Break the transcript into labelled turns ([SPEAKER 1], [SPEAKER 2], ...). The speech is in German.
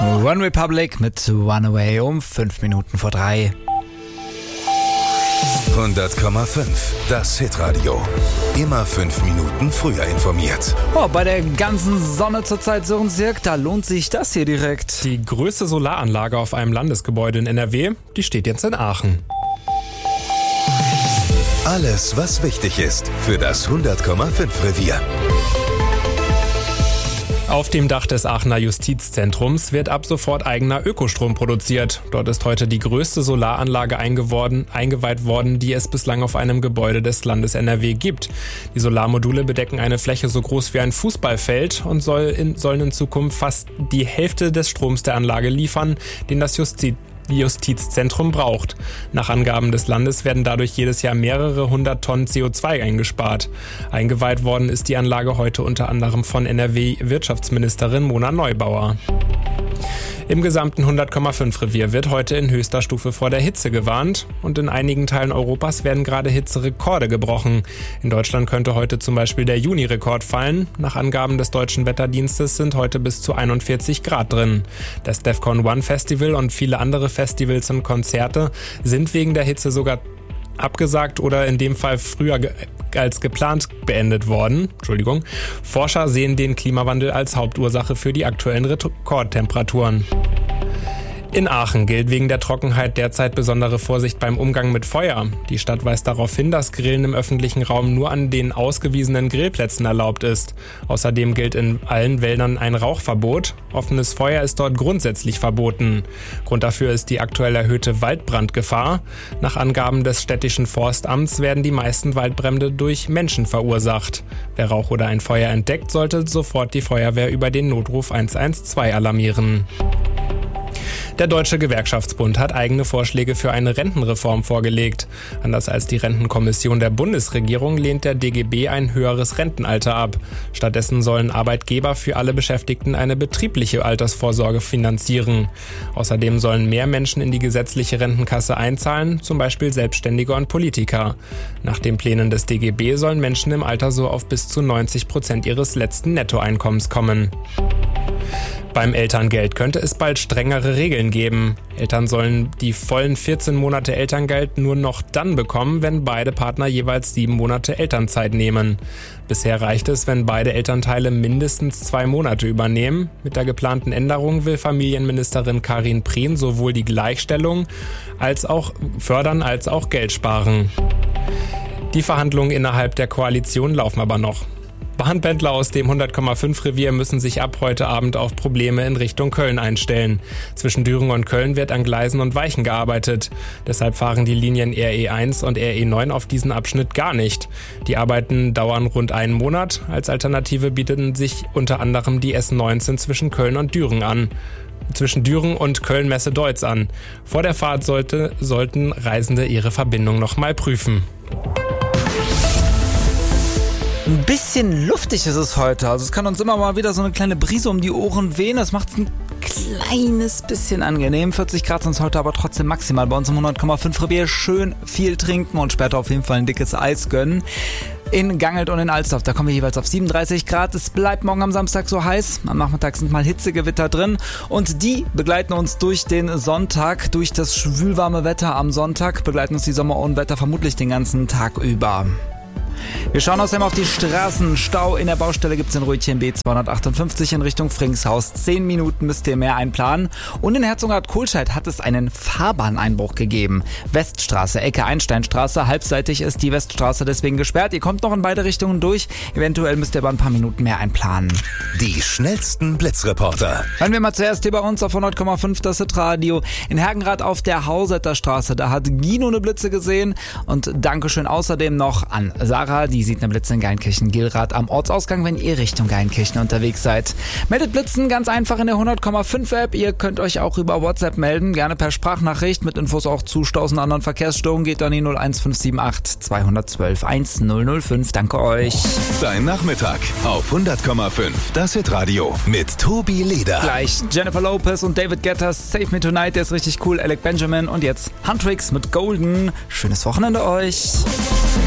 [SPEAKER 1] One Republic mit One Away um 5 Minuten vor 3.
[SPEAKER 2] 100,5. Das Hitradio. Immer 5 Minuten früher informiert.
[SPEAKER 1] Oh, bei der ganzen Sonne zurzeit so da lohnt sich das hier direkt.
[SPEAKER 3] Die größte Solaranlage auf einem Landesgebäude in NRW, die steht jetzt in Aachen.
[SPEAKER 2] Alles, was wichtig ist für das 100,5 Revier.
[SPEAKER 3] Auf dem Dach des Aachener Justizzentrums wird ab sofort eigener Ökostrom produziert. Dort ist heute die größte Solaranlage eingeweiht worden, die es bislang auf einem Gebäude des Landes NRW gibt. Die Solarmodule bedecken eine Fläche so groß wie ein Fußballfeld und sollen in Zukunft fast die Hälfte des Stroms der Anlage liefern, den das Justizzentrum braucht. Nach Angaben des Landes werden dadurch jedes Jahr mehrere 100 Tonnen CO2 eingespart. Eingeweiht worden ist die Anlage heute unter anderem von NRW-Wirtschaftsministerin Mona Neubauer. Im gesamten 100,5 Revier wird heute in höchster Stufe vor der Hitze gewarnt und in einigen Teilen Europas werden gerade Hitzerekorde gebrochen. In Deutschland könnte heute zum Beispiel der Juni-Rekord fallen. Nach Angaben des Deutschen Wetterdienstes sind heute bis zu 41 Grad drin. Das Defcon One Festival und viele andere Festivals und Konzerte sind wegen der Hitze sogar abgesagt oder in dem Fall früher als geplant beendet worden. Forscher sehen den Klimawandel als Hauptursache für die aktuellen Rekordtemperaturen. In Aachen gilt wegen der Trockenheit derzeit besondere Vorsicht beim Umgang mit Feuer. Die Stadt weist darauf hin, dass Grillen im öffentlichen Raum nur an den ausgewiesenen Grillplätzen erlaubt ist. Außerdem gilt in allen Wäldern ein Rauchverbot. Offenes Feuer ist dort grundsätzlich verboten. Grund dafür ist die aktuell erhöhte Waldbrandgefahr. Nach Angaben des städtischen Forstamts werden die meisten Waldbrände durch Menschen verursacht. Wer Rauch oder ein Feuer entdeckt, sollte sofort die Feuerwehr über den Notruf 112 alarmieren. Der Deutsche Gewerkschaftsbund hat eigene Vorschläge für eine Rentenreform vorgelegt. Anders als die Rentenkommission der Bundesregierung lehnt der DGB ein höheres Rentenalter ab. Stattdessen sollen Arbeitgeber für alle Beschäftigten eine betriebliche Altersvorsorge finanzieren. Außerdem sollen mehr Menschen in die gesetzliche Rentenkasse einzahlen, zum Beispiel Selbstständige und Politiker. Nach den Plänen des DGB sollen Menschen im Alter so auf bis zu 90% ihres letzten Nettoeinkommens kommen. Beim Elterngeld könnte es bald strengere Regeln geben. Eltern sollen die vollen 14 Monate Elterngeld nur noch dann bekommen, wenn beide Partner jeweils 7 Monate Elternzeit nehmen. Bisher reicht es, wenn beide Elternteile mindestens 2 Monate übernehmen. Mit der geplanten Änderung will Familienministerin Karin Prehn sowohl die Gleichstellung als auch fördern als auch Geld sparen. Die Verhandlungen innerhalb der Koalition laufen aber noch. Bahnpendler aus dem 100,5 Revier müssen sich ab heute Abend auf Probleme in Richtung Köln einstellen. Zwischen Düren und Köln wird an Gleisen und Weichen gearbeitet. Deshalb fahren die Linien RE1 und RE9 auf diesen Abschnitt gar nicht. Die Arbeiten dauern rund einen Monat. Als Alternative bieten sich unter anderem die S19 zwischen Köln und Düren an. Zwischen Düren und Köln-Messe-Deutz an. Vor der Fahrt sollten Reisende ihre Verbindung nochmal prüfen.
[SPEAKER 1] Ein bisschen luftig ist es heute, also es kann uns immer mal wieder so eine kleine Brise um die Ohren wehen, das macht es ein kleines bisschen angenehm. 40 Grad sind es heute aber trotzdem maximal bei uns im 100,5 Revier. Schön viel trinken und später auf jeden Fall ein dickes Eis gönnen. In Gangelt und in Alsdorf, da kommen wir jeweils auf 37 Grad. Es bleibt morgen am Samstag so heiß. Am Nachmittag sind mal Hitzegewitter drin und die begleiten uns durch den Sonntag, durch das schwülwarme Wetter am Sonntag, begleiten uns die Sommerunwetter vermutlich den ganzen Tag über. Wir schauen außerdem auf die Straßen. Stau in der Baustelle gibt es in Rötchen B258 in Richtung Fringshaus. 10 Minuten müsst ihr mehr einplanen. Und in Herzogenrath-Kohlscheid hat es einen Fahrbahneinbruch gegeben. Weststraße, Ecke Einsteinstraße. Halbseitig ist die Weststraße deswegen gesperrt. Ihr kommt noch in beide Richtungen durch. Eventuell müsst ihr aber ein paar Minuten mehr einplanen.
[SPEAKER 2] Die schnellsten Blitzreporter.
[SPEAKER 1] Hören wir mal zuerst hier bei uns auf 100,5 das Hitradio. In Hergenrath auf der Hausetter Straße. Da hat Gino eine Blitze gesehen. Und Dankeschön außerdem noch an Sarah, die sieht eine Blitze in Geinkirchen-Gilrath am Ortsausgang, wenn ihr Richtung Geinkirchen unterwegs seid. Meldet Blitzen ganz einfach in der 100,5 App. Ihr könnt euch auch über WhatsApp melden, gerne per Sprachnachricht mit Infos auch zu Staus und anderen Verkehrsstörungen. Geht an die 01578 212 1005. Danke euch.
[SPEAKER 2] Dein Nachmittag auf 100,5 das Hitradio mit Tobi Leder.
[SPEAKER 1] Gleich Jennifer Lopez und David Guetta, Save Me Tonight, der ist richtig cool. Alec Benjamin und jetzt Huntrix mit Golden. Schönes Wochenende euch.